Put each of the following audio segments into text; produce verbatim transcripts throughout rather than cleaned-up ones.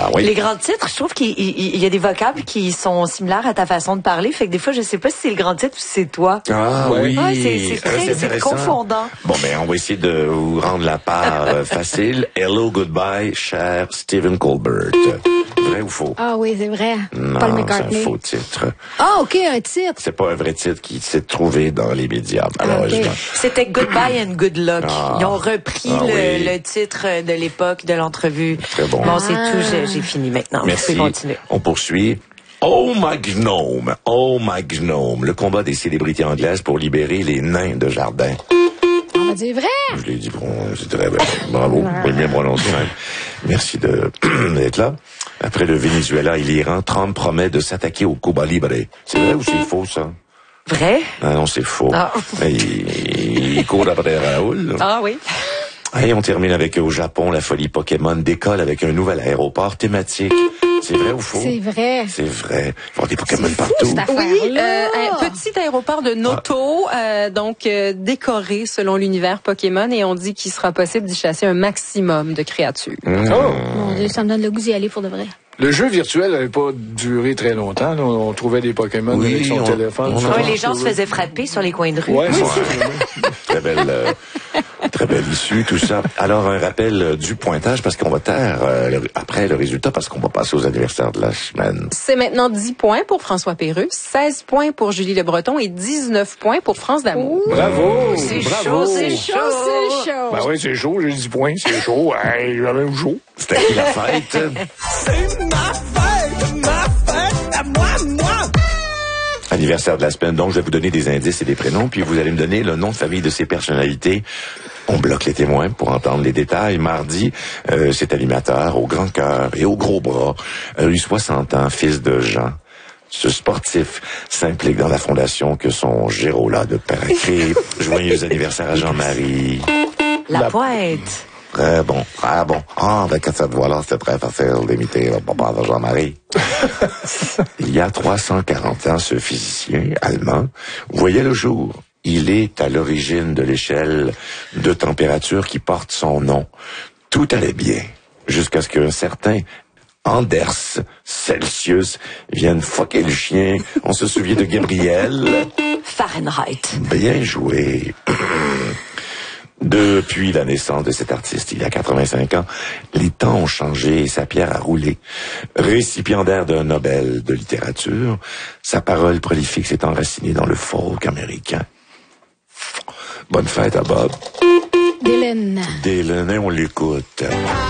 Ah oui. Les grands titres, je trouve qu'il il, il y a des vocables qui sont similaires à ta façon de parler. Fait que des fois, je sais pas si c'est le grand titre ou si c'est toi. Ah oui. Ouais, c'est, c'est Ah, très, c'est confondant. Bon, ben, on va essayer de vous rendre la part euh, facile. Hello, goodbye, cher Stephen Colbert. Vrai ou faux? Ah oui, c'est vrai. Non, Paul c'est McCartney. un faux titre. Ah, OK, un titre. C'est pas un vrai titre qui s'est trouvé dans les médias, malheureusement. Okay. C'était Goodbye and Good Luck. Ah. Ils ont repris Ah, le, oui. le titre de l'époque de l'entrevue. Très bon. Bon, c'est Ah. tout. J'ai, j'ai fini maintenant. Merci. Vous pouvez continuer. On poursuit. Oh my gnome, oh my gnome, le combat des célébrités anglaises pour libérer les nains de jardin. On va dire vrai. Je l'ai dit, bon, c'est très bien. Bravo, vous pouvez bien prononcer même. Merci de, d'être là. Après le Venezuela et l'Iran, Trump promet de s'attaquer au Cuba Libre. C'est vrai ou c'est faux, ça? Vrai? Ah non, c'est faux. Ah. Il, il court après Raoul. Ah oui. Et on termine avec au Japon, la folie Pokémon décolle avec un nouvel aéroport thématique. C'est vrai ou faux? C'est vrai. C'est vrai. Il va y avoir des Pokémon C'est fou, partout. cette affaire. Oui, Là. euh, un petit aéroport de Noto, euh, donc euh, décoré selon l'univers Pokémon, et on dit qu'il sera possible d'y chasser un maximum de créatures. Mmh. Oh! Mon Dieu, ça me donne le goût d'y aller pour de vrai. Le jeu virtuel n'avait pas duré très longtemps. Là. On trouvait des Pokémon Oui, avec son on- téléphone. on a- Ouais, les gens se faisaient frapper sur les coins de rue. Ouais, c'est Ouais. ça. Très belle, euh, très belle issue, tout ça. Alors, un rappel euh, du pointage, parce qu'on va taire euh, le- après le résultat, parce qu'on va passer aux anniversaires de la semaine. C'est maintenant dix points pour François Pérusse, seize points pour Julie Le Breton et dix-neuf points pour France d'Amour. Bravo! C'est Bravo! chaud, c'est Chaud, c'est chaud. Ben oui, c'est chaud, j'ai dix points, c'est chaud. Hey, j'avais un chaud. C'était qui la fête? Anniversaire de la semaine, donc je vais vous donner des indices et des prénoms, puis vous allez me donner le nom de famille de ces personnalités. On bloque les témoins pour entendre les détails. Mardi, euh, cet animateur au grand cœur et au gros bras a eu soixante ans, fils de Jean. Ce sportif s'implique dans la fondation que son Gérola de père a créée. Joyeux anniversaire à Jean-Marie. La, La- pointe. Très bon, très bon. Ah, avec cette voix-là, c'est très facile d'imiter le papa de Jean-Marie. Il y a trois cent quarante ans, ce physicien allemand voyait le jour. Il est à l'origine de l'échelle de température qui porte son nom. Tout allait bien, jusqu'à ce qu'un certain Anders Celsius vienne fucker le chien. On se souvient de Gabriel. Fahrenheit. Bien joué. Depuis la naissance de cet artiste, il y a quatre-vingt-cinq ans, les temps ont changé et sa pierre a roulé. Récipiendaire d'un Nobel de littérature, sa parole prolifique s'est enracinée dans le folk américain. Bonne fête à Bob Dylan. Dylan, et on l'écoute.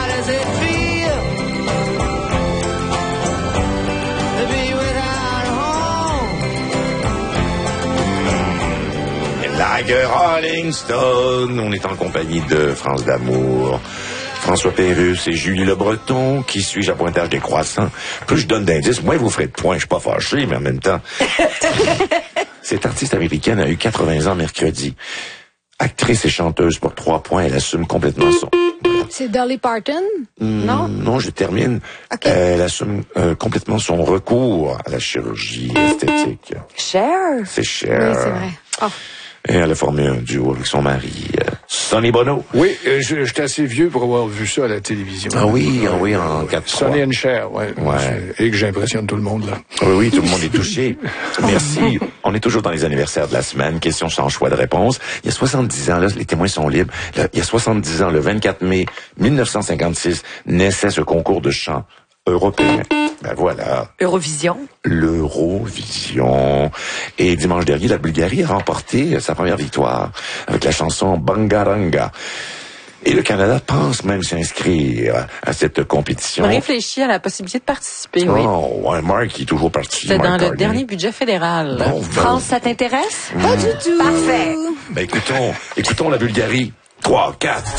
Like a Rolling Stone. On est en compagnie de France d'Amour, François Pérusse et Julie Le Breton. Qui suis-je à pointage décroissant? Plus je donne d'indices, moins vous ferez de points. Je suis pas fâché, mais en même temps. Cette artiste américaine a eu quatre-vingts ans mercredi. Actrice et chanteuse pour trois points, elle assume complètement son... C'est Dolly Parton? Non? Non, je termine. Ok. Elle assume euh, complètement son recours à la chirurgie esthétique. Cher. C'est Oui, cher. c'est vrai. Oh. Et elle a formé un duo avec son mari, euh, Sonny Bono. Oui, euh, je- j'étais assez vieux pour avoir vu ça à la télévision. Ah oui, ah oui, en quatre trois. Sonny and Cher, ouais. Ouais. Et que j'impressionne tout le monde, là. Oui, oui, tout le monde est touché. Merci. On est toujours dans les anniversaires de la semaine. Question sans choix de réponse. Il y a soixante-dix ans, là, les témoins sont libres. Là, il y a soixante-dix ans, le vingt-quatre mai mille neuf cent cinquante-six, naissait ce concours de chant européen. Ben voilà. Eurovision. L'Eurovision. Et dimanche dernier, la Bulgarie a remporté sa première victoire avec la chanson Bangaranga. Et le Canada pense même s'inscrire à cette compétition. On réfléchit à la possibilité de participer, oui. Oh, ouais, Mark qui est toujours parti. C'est dans Mark le Carney. dernier budget fédéral. Bon, ben, France, ça t'intéresse? Pas du tout. Parfait. ben, écoutons, écoutons la Bulgarie. trois, quatre.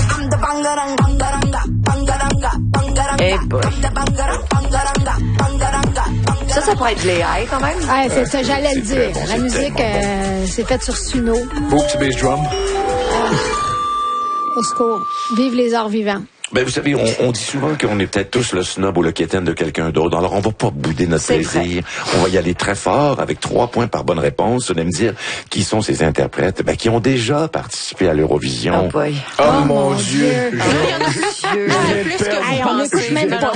Eh boy. Ça, ça pourrait être Léa, quand même. Ah, c'est ça, j'allais le C'est très dire. bon, La c'est musique, tellement euh, c'est faite sur Suno. Beau petit bass drum. Au secours. Vive les arts vivants. Ben, vous savez, on, on dit souvent qu'on est peut-être tous le snob ou le quétaine de quelqu'un d'autre. Alors, on va pas bouder notre C'est plaisir. On va y aller très fort avec trois points par bonne réponse. Vous allez me dire qui sont ces interprètes, ben, qui ont déjà participé à l'Eurovision. Oh boy. Oh, Oh, mon mon Dieu. Dieu. Il y en a plus, il y en a plus que Hey, vous on pensez. n'écoute même pas